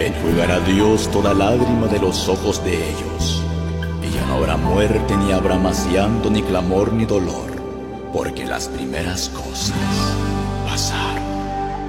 Enjugará Dios toda lágrima de los ojos de ellos, y ya no habrá muerte, ni habrá más llanto, ni clamor, ni dolor, porque las primeras cosas pasaron.